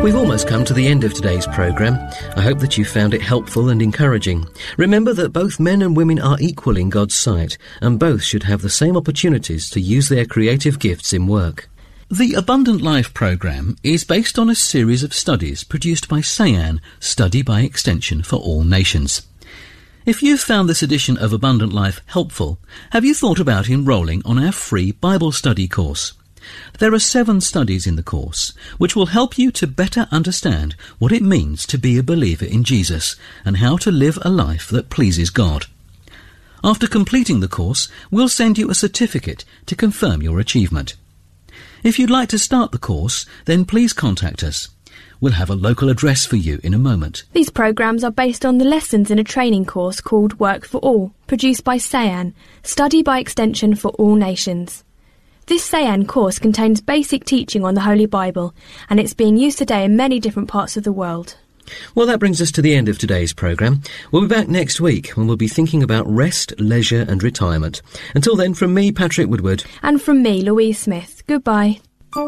We've almost come to the end of today's programme. I hope that you found it helpful and encouraging. Remember that both men and women are equal in God's sight, and both should have the same opportunities to use their creative gifts in work. The Abundant Life programme is based on a series of studies produced by SAYAN, Study by Extension for All Nations. If you've found this edition of Abundant Life helpful, have you thought about enrolling on our free Bible study course? There are 7 studies in the course which will help you to better understand what it means to be a believer in Jesus and how to live a life that pleases God. After completing the course, we'll send you a certificate to confirm your achievement. If you'd like to start the course, then please contact us. We'll have a local address for you in a moment. These programmes are based on the lessons in a training course called Work for All, produced by SAYAN, Study by Extension for All Nations. This SAYAN course contains basic teaching on the Holy Bible, and it's being used today in many different parts of the world. Well, that brings us to the end of today's programme. We'll be back next week when we'll be thinking about rest, leisure and retirement. Until then, from me, Patrick Woodward. And from me, Louise Smith. Goodbye.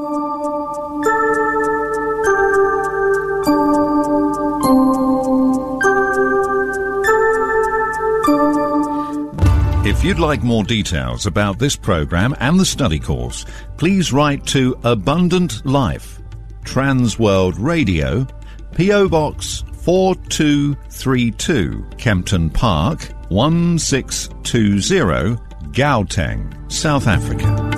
If you'd like more details about this programme and the study course, please write to Abundant Life, Transworld Radio, P.O. Box 4232, Kempton Park, 1620, Gauteng, South Africa.